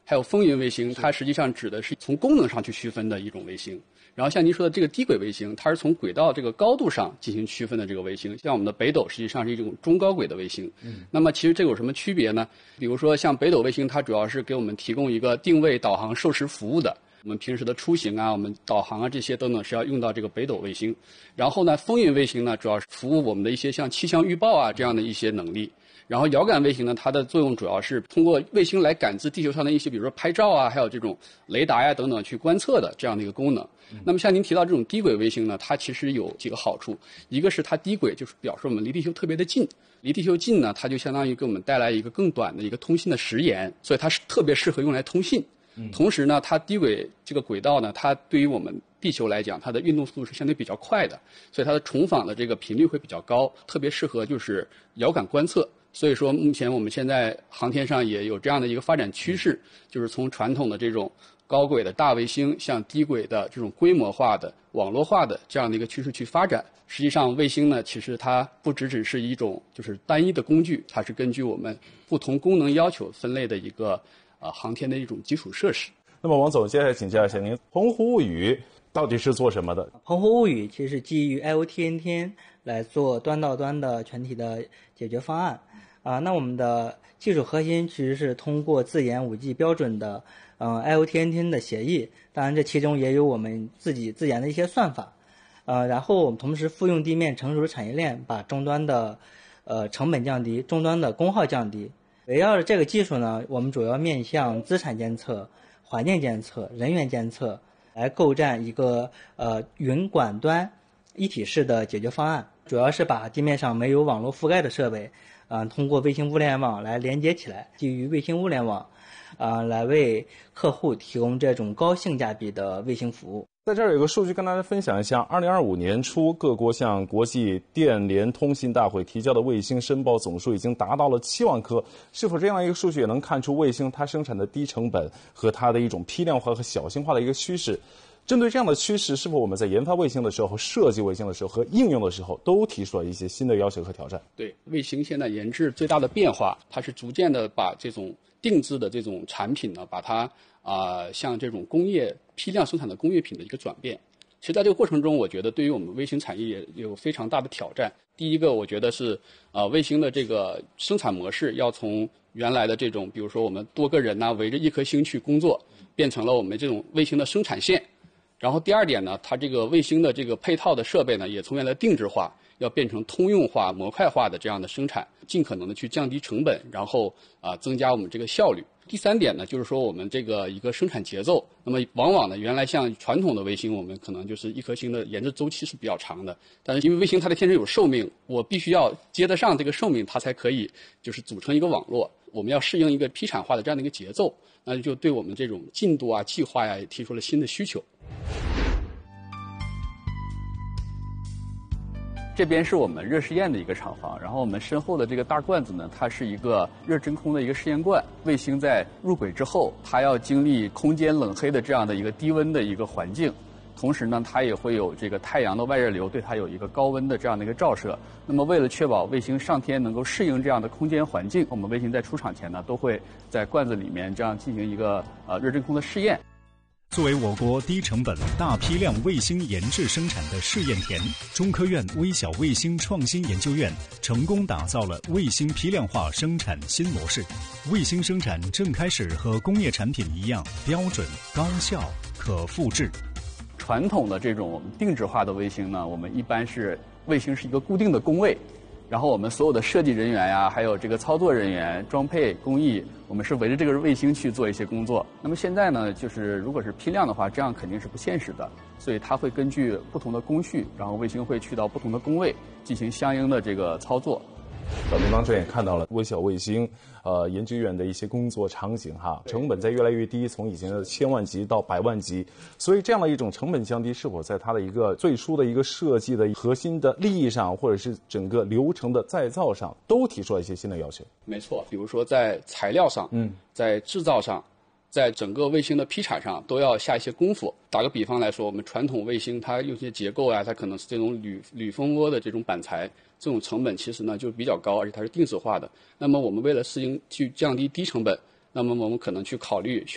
还有风云卫星，它实际上指的是从功能上去区分的一种卫星。然后像您说的这个低轨卫星，它是从轨道这个高度上进行区分的这个卫星。像我们的北斗实际上是一种中高轨的卫星。那么其实这有什么区别呢？比如说像北斗卫星，它主要是给我们提供一个定位、导航、授时服务的。我们平时的出行啊，我们导航啊这些等等是要用到这个北斗卫星。然后呢，风云卫星呢，主要是服务我们的一些像气象预报啊这样的一些能力。然后遥感卫星呢，它的作用主要是通过卫星来感知地球上的一些，比如说拍照啊，还有这种雷达呀等等去观测的这样的一个功能。那么像您提到这种低轨卫星呢，它其实有几个好处，一个是它低轨就是表示我们离地球特别的近，离地球近呢，它就相当于给我们带来一个更短的一个通信的时延，所以它是特别适合用来通信。同时呢，它低轨这个轨道呢，它对于我们地球来讲，它的运动速度是相对比较快的，所以它的重访的这个频率会比较高，特别适合就是遥感观测。所以说，目前我们现在航天上也有这样的一个发展趋势，就是从传统的这种高轨的大卫星向低轨的这种规模化的、网络化的这样的一个趋势去发展。实际上，卫星呢，其实它不只是一种就是单一的工具，它是根据我们不同功能要求分类的一个航天的一种基础设施。 那么王总，接下来请教一下您，澎湖物语到底是做什么的？ 澎湖物语其实是基于 IoT 来做端到端的全体的解决方案。那我们的技术核心其实是通过自研 5G 标准的IoT 的协议，当然这其中也有我们自己自研的一些算法。然后我们同时复用地面成熟的产业链，把终端的成本降低，终端的功耗降低。围绕着这个技术呢，我们主要面向资产监测、环境监测、人员监测，来构建一个云管端一体式的解决方案。主要是把地面上没有网络覆盖的设备通过卫星物联网来连接起来，基于卫星物联网来为客户提供这种高性价比的卫星服务。 在这儿有个数据跟大家分享一下，2025年初各国向国际电联通信大会提交的卫星申报总数已经达到了7万颗。是否这样一个数据也能看出卫星它生产的低成本和它的一种批量化和小型化的一个趋势？针对这样的趋势，是否我们在研发卫星的时候、设计卫星的时候和应用的时候都提出了一些新的要求和挑战？ 对，卫星现在研制最大的变化，它是逐渐的把这种定制的这种产品呢，把它像这种工业批量生产的工业品的一个转变。其实在这个过程中，我觉得对于我们卫星产业也有非常大的挑战。第一个，我觉得是卫星的这个生产模式要从原来的这种，比如说我们多个人围着一颗星去工作，变成了我们这种卫星的生产线。然后第二点呢，它这个卫星的这个配套的设备呢，也从原来定制化要变成通用化、模块化的这样的生产，尽可能的去降低成本，然后增加我们这个效率。第三点呢，就是说我们这个一个生产节奏，那么往往呢，原来像传统的卫星，我们可能就是一颗星的研制周期是比较长的，但是因为卫星它的天生有寿命，我必须要接得上这个寿命，它才可以就是组成一个网络。我们要适应一个批产化的这样的一个节奏，那就对我们这种进度计划也提出了新的需求。这边是我们热试验的一个厂房，然后我们身后的这个大罐子呢，它是一个热真空的一个试验罐。卫星在入轨之后，它要经历空间冷黑的这样的一个低温的一个环境，同时呢，它也会有这个太阳的外热流对它有一个高温的这样的一个照射。那么为了确保卫星上天能够适应这样的空间环境，我们卫星在出厂前呢，都会在罐子里面这样进行一个热真空的试验。 作为我国低成本、大批量卫星研制生产的试验田，中科院微小卫星创新研究院成功打造了卫星批量化生产新模式。卫星生产正开始和工业产品一样标准、高效、可复制。 传统的这种定制化的卫星呢，我们一般是卫星是一个固定的工位，然后我们所有的设计人员呀，还有这个操作人员、装配工艺，我们是围着这个卫星去做一些工作。那么现在呢，就是如果是批量的话，这样肯定是不现实的，所以它会根据不同的工序，然后卫星会去到不同的工位进行相应的这个操作。 我们当时也看到了微小卫星研究院的一些工作场景成本在越来越低，从以前的1000万级到100万级，所以这样的一种成本降低，是否在它的一个最初的一个设计的核心的利益上，或者是整个流程的再造上，都提出了一些新的要求？ 没错，比如说在材料上，在制造上，在整个卫星的批产上都要下一些功夫。打个比方来说，我们传统卫星它有些结构它可能是这种铝蜂窝的这种板材，这种成本其实呢就比较高，而且它是定制化的。那么我们为了适应去降低低成本，那么我们可能去考虑